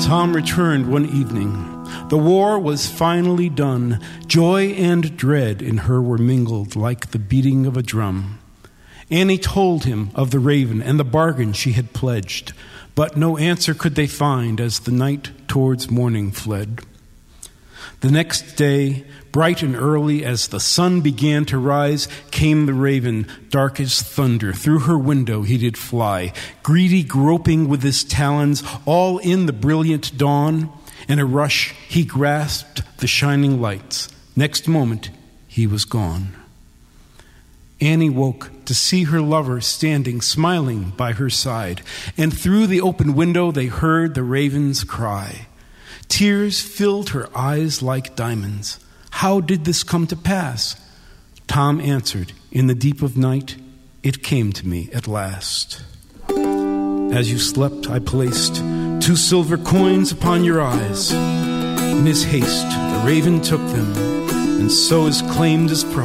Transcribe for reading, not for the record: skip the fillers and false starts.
Tom returned one evening. The war was finally done. Joy and dread in her were mingled like the beating of a drum. Annie told him of the raven and the bargain she had pledged, but no answer could they find as the night towards morning fled. The next day, bright and early, as the sun began to rise, came the raven, dark as thunder. Through her window he did fly, greedy groping with his talons, all in the brilliant dawn. In a rush he grasped the shining lights. Next moment he was gone. Annie woke to see her lover standing, smiling by her side, and through the open window they heard the raven's cry. Tears filled her eyes like diamonds. How did this come to pass? Tom answered, in the deep of night, it came to me at last. As you slept, I placed 2 silver coins upon your eyes. In his haste, the raven took them, and so is claimed as property.